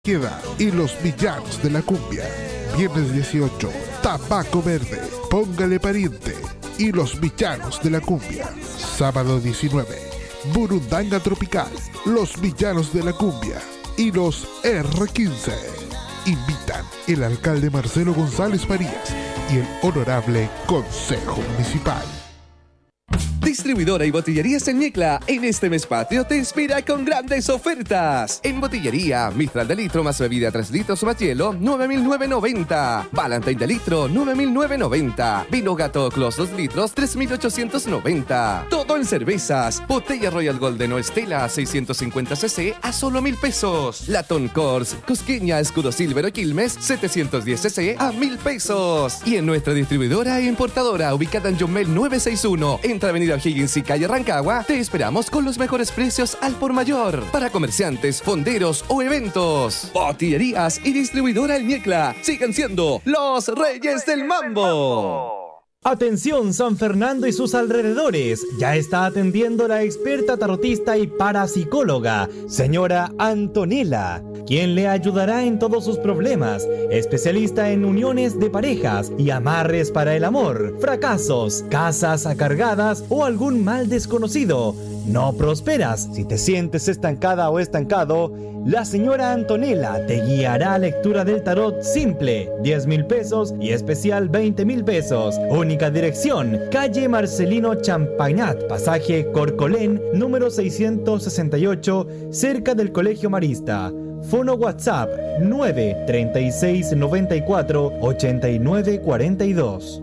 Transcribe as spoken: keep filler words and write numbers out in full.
Queda y los villanos de la cumbia. Viernes dieciocho, Tabaco Verde, Póngale Pariente y los villanos de la cumbia. Sábado diecinueve, Burundanga Tropical, los villanos de la cumbia y los R quince. Invitan el alcalde Marcelo González Farías y el honorable Consejo Municipal. Distribuidora y Botillería San Niecla, en este mes patrio te inspira con grandes ofertas. En Botillería, Mistral de litro más bebida tres litros más hielo, nueve mil novecientos noventa. Valentine de litro, nueve mil novecientos noventa. Vino Gato Clos dos litros, tres mil ochocientos noventa. Todo en cervezas. Botella Royal Golden o Estela seiscientos cincuenta centilitros a solo mil pesos. Latón Kors, Cusqueña, Escudo Silver o Quilmes, setecientos diez centilitros a mil pesos. Y en nuestra distribuidora e importadora ubicada en John Mel novecientos sesenta y uno, entre Avenida Higgins y calle Rancagua, te esperamos con los mejores precios al por mayor para comerciantes, fonderos o eventos. Botillerías y distribuidora El Niecla sigan siendo los reyes del mambo. Atención San Fernando y sus alrededores, ya está atendiendo la experta tarotista y parapsicóloga, señora Antonella, quien le ayudará en todos sus problemas, especialista en uniones de parejas y amarres para el amor, fracasos, casas acargadas o algún mal desconocido. No prosperas, si te sientes estancada o estancado, la señora Antonella te guiará a lectura del tarot simple, diez mil pesos y especial veinte mil pesos. Única dirección, calle Marcelino Champagnat, pasaje Corcolén, número seiscientos sesenta y ocho, cerca del Colegio Marista. Fono WhatsApp nueve treinta y seis noventa y cuatro ochenta y nueve cuarenta y dos.